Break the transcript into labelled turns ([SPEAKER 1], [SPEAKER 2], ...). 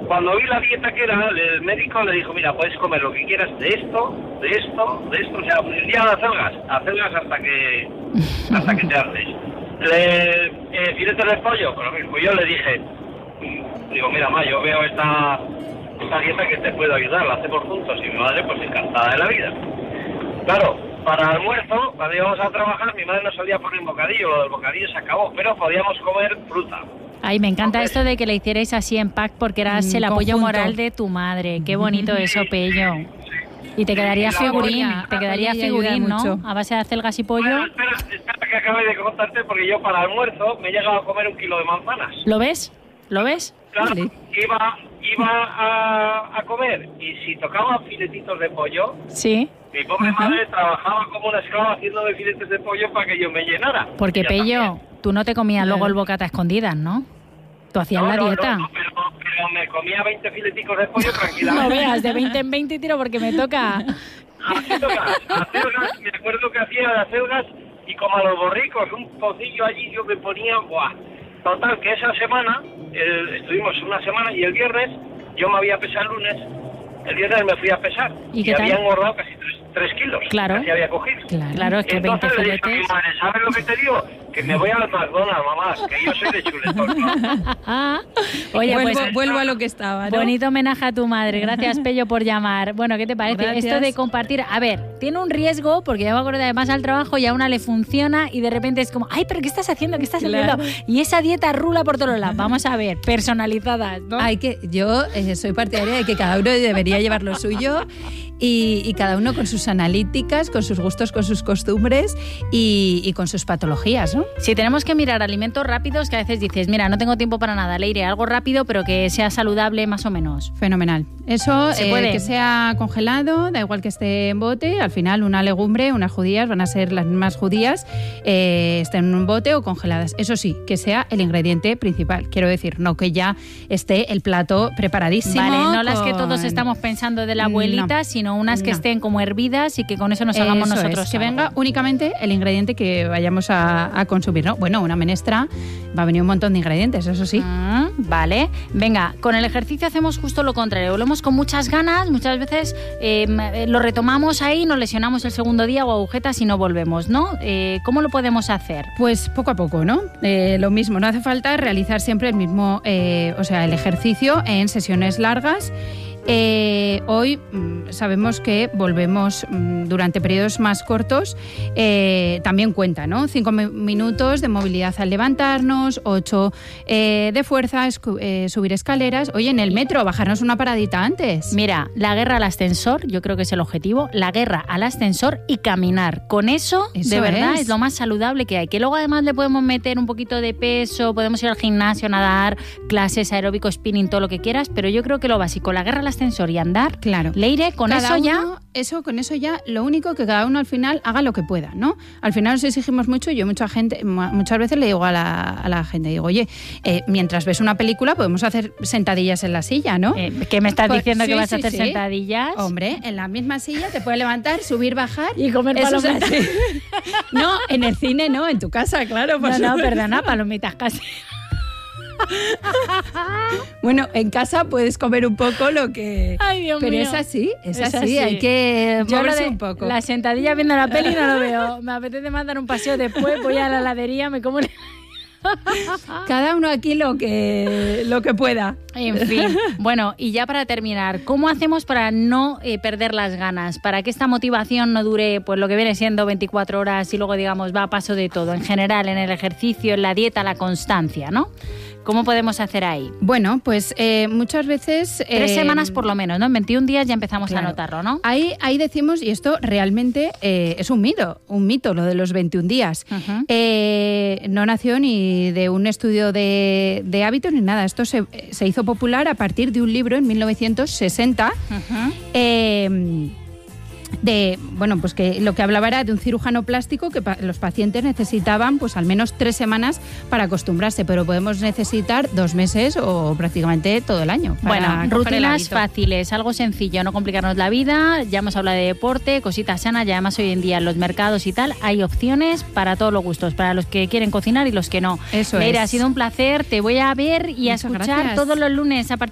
[SPEAKER 1] Cuando vi la dieta que era, el médico le dijo, mira, puedes comer lo que quieras de esto, o sea, el día de acelgas hasta que te haces. Filetes de pollo, con lo mismo. Yo le dije, digo, mira, ma, yo veo esta dieta que te puedo ayudar, la hacemos juntos, y mi madre pues encantada de la vida. Claro, para almuerzo, cuando íbamos a trabajar, mi madre nos solía poner un bocadillo, lo del bocadillo se acabó, pero podíamos comer fruta.
[SPEAKER 2] Ay, me encanta esto de que le hicierais así en pack porque eras el apoyo moral de tu madre. Qué bonito eso, Pello. Y te quedaría figurín, ¿no? Mucho. A base de acelgas y pollo.
[SPEAKER 1] Bueno, espera que acabe de contarte, porque yo para almuerzo me he llegado a comer 1 kilo de manzanas.
[SPEAKER 2] ¿Lo ves?
[SPEAKER 1] Claro, vale. Iba a comer, y si tocaba filetitos de pollo,
[SPEAKER 2] sí.
[SPEAKER 1] Mi pobre madre trabajaba como una esclava haciéndome filetes de pollo para que yo me llenara.
[SPEAKER 2] Porque, Pello, tú no te comías luego el bocata a escondidas, ¿no? Tú hacías la dieta.
[SPEAKER 1] No, pero me comía 20 fileticos de pollo tranquilamente.
[SPEAKER 2] No veas, de 20 en 20 tiro porque me toca.
[SPEAKER 1] Acelgas, me acuerdo que hacía de acelgas, y como a los borricos, un pocillo allí, yo me ponía, ¡buah! Total, que esa semana, estuvimos una semana, y el viernes, yo me había pesado el lunes, el viernes me fui a pesar, y había engordado casi 3 kilos.
[SPEAKER 2] Claro.
[SPEAKER 1] Casi había cogido.
[SPEAKER 2] Claro, es que
[SPEAKER 1] entonces
[SPEAKER 2] 20
[SPEAKER 1] le dije a mi madre, ¿sabes lo que te digo? Que me voy al McDonald's, mamá, que yo soy de chuletón, ¿no?
[SPEAKER 2] Oye,
[SPEAKER 3] vuelvo a lo que estaba, ¿no?
[SPEAKER 2] Bonito homenaje a tu madre. Gracias, Pello, por llamar. Bueno, ¿qué te parece?
[SPEAKER 3] Gracias.
[SPEAKER 2] Esto de compartir, a ver, tiene un riesgo, porque yo me acuerdo de además al trabajo y a una le funciona y de repente es como, ay, pero ¿qué estás haciendo? ¿Qué estás haciendo? Y esa dieta rula por todos lados. Vamos a ver, personalizadas, ¿no?
[SPEAKER 3] Yo soy partidaria de que cada uno debería llevar lo suyo, y cada uno con sus analíticas, con sus gustos, con sus costumbres y con sus patologías, ¿no?
[SPEAKER 2] Si tenemos que mirar alimentos rápidos, que a veces dices, mira, no tengo tiempo para nada, le iré algo rápido, pero que sea saludable más o menos.
[SPEAKER 3] Fenomenal. Eso,
[SPEAKER 2] ¿se puede?
[SPEAKER 3] Que sea congelado, da igual que esté en bote, al final una legumbre, unas judías, van a ser las mismas judías, estén en un bote o congeladas. Eso sí, que sea el ingrediente principal. Quiero decir, no que ya esté el plato preparadísimo.
[SPEAKER 2] Vale, no las que todos estamos pensando de la abuelita, sino unas que estén como hervidas y que con eso nos hagamos nosotros.
[SPEAKER 3] Que venga únicamente el ingrediente que vayamos a consumir, ¿no? Bueno, una menestra va a venir un montón de ingredientes, eso sí.
[SPEAKER 2] Vale. Venga, con el ejercicio hacemos justo lo contrario. Volvemos con muchas ganas, muchas veces lo retomamos ahí, nos lesionamos el segundo día o agujetas y no volvemos, ¿no? ¿Cómo lo podemos hacer?
[SPEAKER 3] Pues poco a poco, ¿no? Lo mismo, no hace falta realizar siempre el mismo, el ejercicio en sesiones largas. Hoy sabemos que volvemos durante periodos más cortos, también cuenta, ¿no? 5 minutos de movilidad al levantarnos, 8 de fuerza, subir escaleras. Oye, en el metro, bajarnos una paradita antes.
[SPEAKER 2] Mira, la guerra al ascensor, yo creo que es el objetivo, la guerra al ascensor y caminar. Con eso de verdad, es lo más saludable que hay. Que luego además le podemos meter un poquito de peso, podemos ir al gimnasio, nadar, clases aeróbico, spinning, todo lo que quieras, pero yo creo que lo básico, la guerra al ascensor y andar,
[SPEAKER 3] claro.
[SPEAKER 2] Leire, con eso
[SPEAKER 3] ya, lo único que cada uno al final haga lo que pueda, ¿no? Al final nos exigimos mucho. Yo muchas veces le digo a la gente, digo, oye, mientras ves una película podemos hacer sentadillas en la silla, ¿no?
[SPEAKER 2] ¿Qué me estás diciendo que vas a hacer sentadillas?
[SPEAKER 3] Hombre, en la misma silla te puedes levantar, subir, bajar
[SPEAKER 2] y comer palomitas.
[SPEAKER 3] No, en el cine no, en tu casa, claro.
[SPEAKER 2] No, perdona, palomitas casi.
[SPEAKER 3] Bueno, en casa puedes comer un poco lo que...
[SPEAKER 2] Ay, Dios
[SPEAKER 3] pero
[SPEAKER 2] mío.
[SPEAKER 3] es así, hay que moverse un poco.
[SPEAKER 2] La sentadilla viendo la peli no lo veo. Me apetece más dar un paseo después, voy a la heladería, me como...
[SPEAKER 3] Cada uno aquí lo que pueda.
[SPEAKER 2] En fin, bueno, y ya para terminar, ¿cómo hacemos para no perder las ganas? Para que esta motivación no dure pues lo que viene siendo 24 horas y luego digamos va a paso de todo, en general, en el ejercicio, en la dieta, la constancia, ¿no? ¿Cómo podemos hacer ahí?
[SPEAKER 3] Bueno, pues muchas veces...
[SPEAKER 2] 3 semanas por lo menos, ¿no? En 21 días ya empezamos a notarlo, ¿no?
[SPEAKER 3] Ahí decimos, y esto realmente es un mito lo de los 21 días. Uh-huh. No nació ni de un estudio de hábitos ni nada. Esto se hizo popular a partir de un libro en 1960. Uh-huh. Pues que lo que hablaba era de un cirujano plástico que los pacientes necesitaban pues al menos 3 semanas para acostumbrarse, pero podemos necesitar 2 meses o prácticamente todo el año.
[SPEAKER 2] Bueno, rutinas fáciles, algo sencillo, no complicarnos la vida. Ya hemos hablado de deporte, cositas sanas, y además hoy en día en los mercados y tal hay opciones para todos los gustos, para los que quieren cocinar y los que no.
[SPEAKER 3] Eso
[SPEAKER 2] Leire,
[SPEAKER 3] es.
[SPEAKER 2] Ha sido un placer, te voy a ver y a escuchar todos los lunes a partir